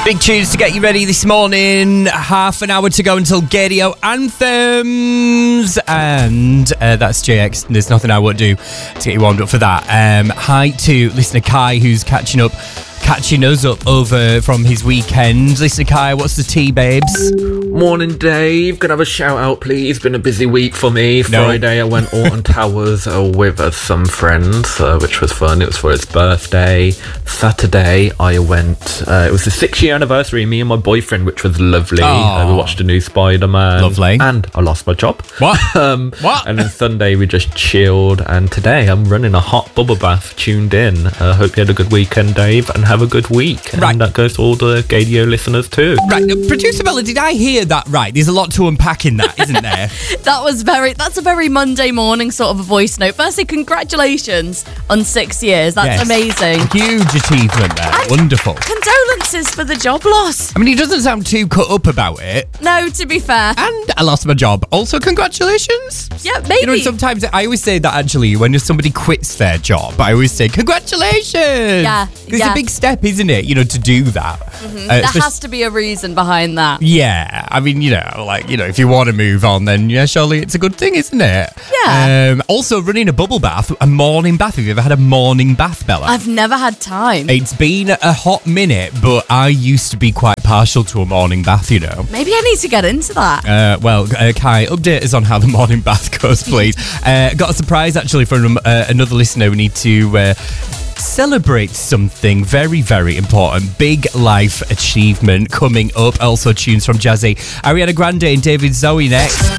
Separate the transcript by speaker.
Speaker 1: Big tunes to get you ready this morning. Half an hour to go until Gadio Anthems. And that's JX. There's nothing I won't do to get you warmed up for that. Hi to listener Kai, who's catching us up over from his weekend. Listener Kai, what's the tea, babes?
Speaker 2: Morning, Dave. Can I have a shout out, please? Been a busy week for me. Friday, I went Alton Towers with some friends, which was fun. It was for his birthday. Saturday, I went. It was the 6-year anniversary. Me and my boyfriend, which was lovely. We watched a new Spider-Man.
Speaker 1: Lovely.
Speaker 2: And I lost my job.
Speaker 1: What?
Speaker 2: What? And then Sunday, we just chilled. And today, I'm running a hot bubble bath. Tuned in. Hope you had a good weekend, Dave, and have a good week.
Speaker 1: Right.
Speaker 2: And that goes to all the Gadio listeners too.
Speaker 1: Right, Producer Bella, did I hear that right? There's a lot to unpack in that, isn't there?
Speaker 3: That's a very Monday morning sort of a voice note. Firstly, congratulations on 6 years. That's amazing.
Speaker 1: Huge achievement there.
Speaker 3: And
Speaker 1: wonderful.
Speaker 3: Condolences for the job loss.
Speaker 1: I mean, he doesn't sound too cut up about it.
Speaker 3: No, to be fair.
Speaker 1: And I lost my job. Also, congratulations.
Speaker 3: Yeah, maybe.
Speaker 1: You know, sometimes I always say that actually when somebody quits their job, I always say, congratulations.
Speaker 3: Yeah.
Speaker 1: It's a big step, isn't it? You know, to do that.
Speaker 3: Mm-hmm. There has to be a reason behind that.
Speaker 1: Yeah. I mean, if you want to move on, then yeah, surely it's a good thing, isn't it?
Speaker 3: Yeah.
Speaker 1: Also, running a bubble bath, a morning bath. Have you ever had a morning bath, Bella?
Speaker 3: I've never had time.
Speaker 1: It's been a hot minute, but I used to be quite partial to a morning bath, you know.
Speaker 3: Maybe I need to get into that.
Speaker 1: Kai, update us on how the morning bath goes, please. Got a surprise, actually, from another listener. We need to celebrate something very, very important. Big life achievement coming up. Also tunes from Jazzy, Ariana Grande and David Zoe next.